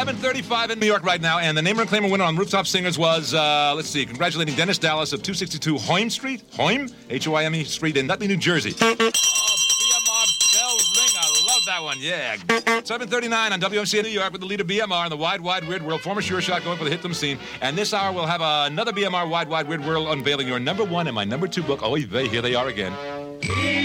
7:35 in New York right now, and the Namer and Claimer winner on Rooftop Singers was, congratulating Dennis Dallas of 262 Hoyme Street, H-O-I-M-E Street in Nutley, New Jersey. BMR Bell Ring, I love that one, yeah. 7:39 on WMC New York with the leader BMR in the Wide, Wide, Weird World. Former Sure Shot going for the hit them scene. And this hour we'll have another BMR Wide, Wide, Weird World unveiling your number one and my number two book. Oh, here they are again.